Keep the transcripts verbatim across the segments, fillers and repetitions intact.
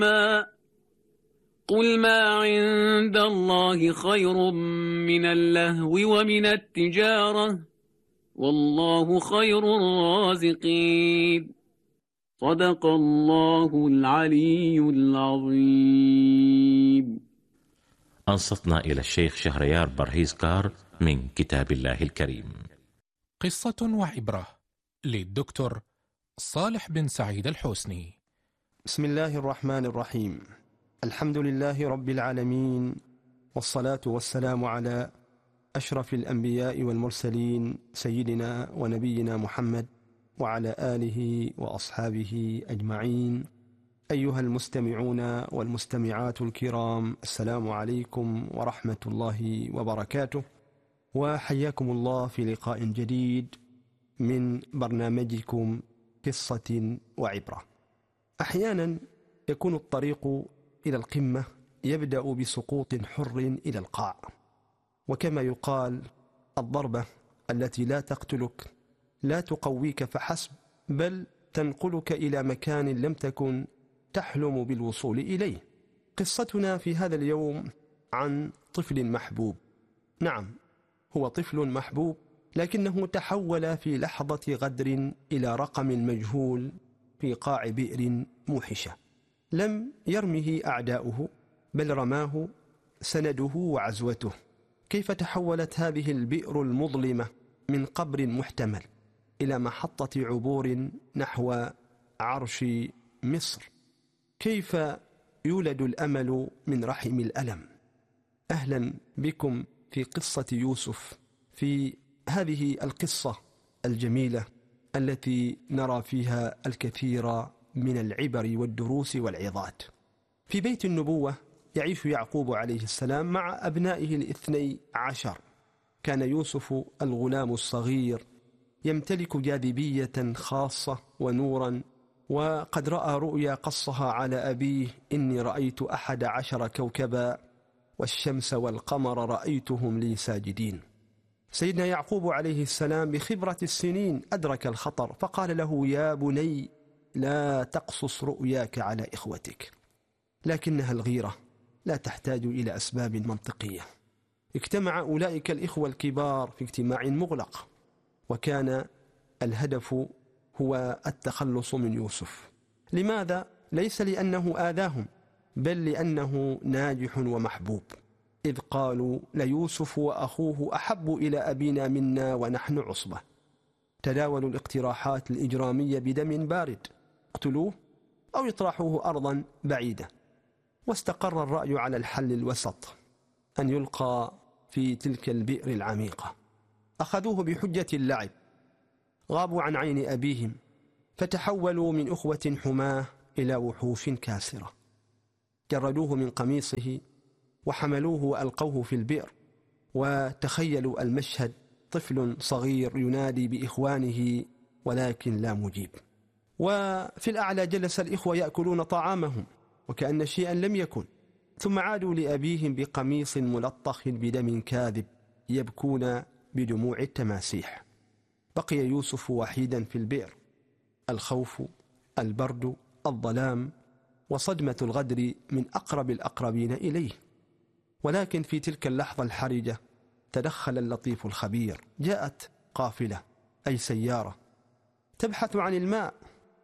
ما قل ما عند الله خير من اللهو ومن التجارة والله خير الرازقين. صدق الله العلي العظيم. أنصتنا إلى الشيخ شهريار برهيزكار من كتاب الله الكريم. قصة وعبرة للدكتور صالح بن سعيد الحسني. بسم الله الرحمن الرحيم. الحمد لله رب العالمين، والصلاة والسلام على أشرف الأنبياء والمرسلين سيدنا ونبينا محمد وعلى آله وأصحابه أجمعين. أيها المستمعون والمستمعات الكرام، السلام عليكم ورحمة الله وبركاته، وحياكم الله في لقاء جديد من برنامجكم قصة وعبرة. أحيانا يكون الطريق إلى القمة يبدأ بسقوط حر إلى القاع، وكما يقال الضربة التي لا تقتلك لا تقويك فحسب، بل تنقلك إلى مكان لم تكن تحلم بالوصول إليه. قصتنا في هذا اليوم عن طفل محبوب. نعم، هو طفل محبوب، لكنه تحول في لحظة غدر إلى رقم مجهول في قاع بئر موحشة. لم يرمه أعداؤه، بل رماه سنده وعزوته. كيف تحولت هذه البئر المظلمة من قبر محتمل إلى محطة عبور نحو عرش مصر؟ كيف يولد الأمل من رحم الألم؟ أهلا بكم في قصة يوسف، في هذه القصة الجميلة التي نرى فيها الكثير من العبر والدروس والعظات. في بيت النبوة يعيش يعقوب عليه السلام مع أبنائه الاثني عشر. كان يوسف الغلام الصغير يمتلك جاذبية خاصة ونورا، وقد رأى رؤيا قصها على أبيه: إني رأيت أحد عشر كوكبا والشمس والقمر رأيتهم لي ساجدين. سيدنا يعقوب عليه السلام بخبرة السنين أدرك الخطر، فقال له: يا بني لا تقصص رؤياك على إخوتك. لكنها الغيرة لا تحتاج إلى أسباب منطقية. اجتمع أولئك الإخوة الكبار في اجتماع مغلق، وكان الهدف هو التخلص من يوسف. لماذا؟ ليس لأنه آذاهم، بل لأنه ناجح ومحبوب. إذ قالوا: ليوسف وأخوه أحب إلى أبينا منا ونحن عصبة. تداولوا الاقتراحات الإجرامية بدم بارد: اقتلوه أو اطرحوه أرضا بعيدة. واستقر الرأي على الحل الوسط، أن يلقى في تلك البئر العميقة. أخذوه بحجة اللعب، غابوا عن عين أبيهم، فتحولوا من أخوة حماة إلى وحوش كاسرة. جردوه من قميصه وحملوه وألقوه في البئر. وتخيلوا المشهد: طفل صغير ينادي بإخوانه ولكن لا مجيب. وفي الأعلى جلس الإخوة يأكلون طعامهم وكأن شيئا لم يكن، ثم عادوا لأبيهم بقميص ملطخ بدم كاذب يبكون بدموع التماسيح. بقي يوسف وحيدا في البئر. الخوف، البرد، الظلام، وصدمة الغدر من أقرب الأقربين إليه. ولكن في تلك اللحظة الحرجة تدخل اللطيف الخبير. جاءت قافلة، أي سيارة، تبحث عن الماء.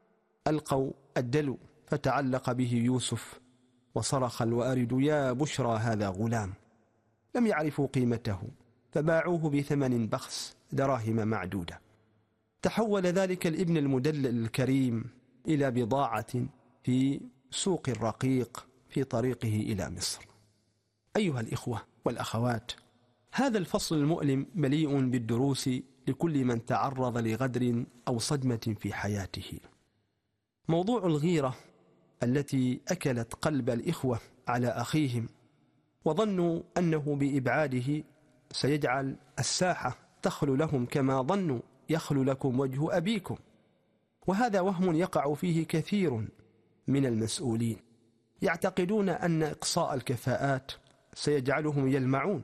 ألقوا الدلو فتعلق به يوسف، وصرخ الوارد: يا بشرى هذا غلام. لم يعرفوا قيمته فباعوه بثمن بخس، دراهم معدودة. تحول ذلك الابن المدلل الكريم إلى بضاعة في سوق الرقيق في طريقه إلى مصر. أيها الإخوة والأخوات، هذا الفصل المؤلم مليء بالدروس لكل من تعرض لغدر أو صدمة في حياته. موضوع الغيرة التي أكلت قلب الإخوة على أخيهم، وظنوا أنه بإبعاده سيجعل الساحة تخلو لهم كما ظنوا يخلو لكم وجه أبيكم. وهذا وهم يقع فيه كثير من المسؤولين، يعتقدون أن إقصاء الكفاءات سيجعلهم يلمعون.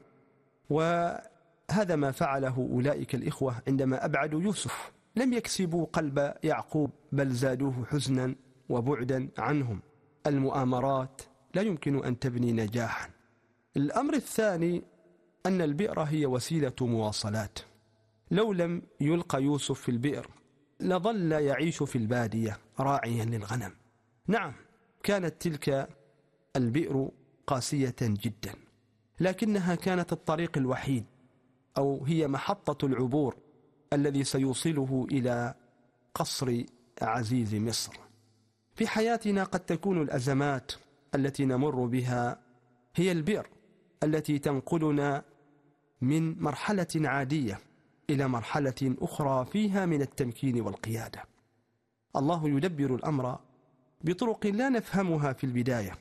وهذا ما فعله أولئك الإخوة عندما أبعدوا يوسف. لم يكسبوا قلب يعقوب، بل زادوه حزنا وبعدا عنهم. المؤامرات لا يمكن أن تبني نجاحا. الأمر الثاني أن البئر هي وسيلة مواصلات. لو لم يلقى يوسف في البئر لظل يعيش في البادية راعيا للغنم. نعم، كانت تلك البئر قاسية جدا، لكنها كانت الطريق الوحيد، أو هي محطة العبور الذي سيوصله إلى قصر عزيز مصر. في حياتنا قد تكون الأزمات التي نمر بها هي البئر التي تنقلنا من مرحلة عادية إلى مرحلة أخرى فيها من التمكين والقيادة. الله يدبر الأمر بطرق لا نفهمها في البداية،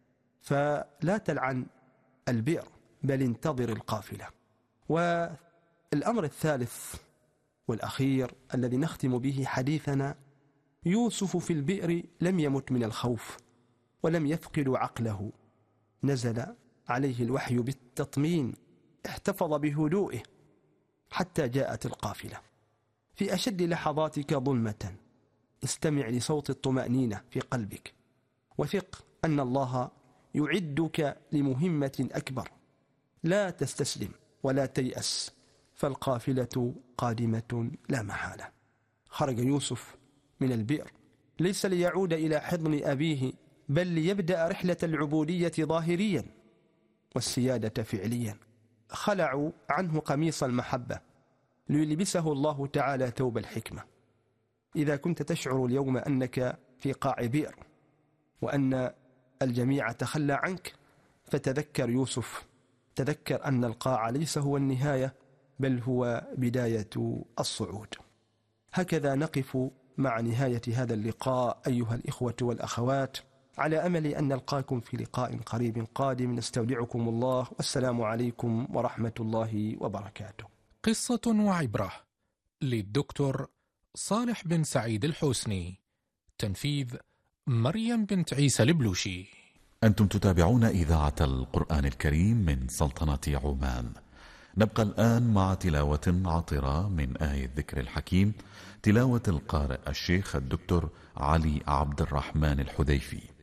فلا تلعن البئر بل انتظر القافلة. والأمر الثالث والأخير الذي نختم به حديثنا: يوسف في البئر لم يمت من الخوف ولم يفقد عقله، نزل عليه الوحي بالتطمين، احتفظ بهدوئه حتى جاءت القافلة. في أشد لحظاتك ظلمة استمع لصوت الطمأنينة في قلبك، وثق أن الله يعدك لمهمة أكبر. لا تستسلم ولا تيأس، فالقافلة قادمة لا محالة. خرج يوسف من البئر ليس ليعود إلى حضن أبيه، بل ليبدأ رحلة العبودية ظاهريا والسيادة فعليا. خلعوا عنه قميص المحبة ليلبسه الله تعالى ثوب الحكمة. إذا كنت تشعر اليوم أنك في قاع بئر وأن الجميع تخلى عنك، فتذكر يوسف، تذكر أن القاع ليس هو النهاية بل هو بداية الصعود. هكذا نقف مع نهاية هذا اللقاء أيها الإخوة والأخوات، على أمل أن نلقاكم في لقاء قريب قادم. نستودعكم الله، والسلام عليكم ورحمة الله وبركاته. قصة وعبرة للدكتور صالح بن سعيد الحوسني، تنفيذ مريم بنت عيسى البلوشي. أنتم تتابعون إذاعة القرآن الكريم من سلطنة عمان. نبقى الآن مع تلاوة عطرة من آية الذكر الحكيم، تلاوة القارئ الشيخ الدكتور علي عبد الرحمن الحذيفي.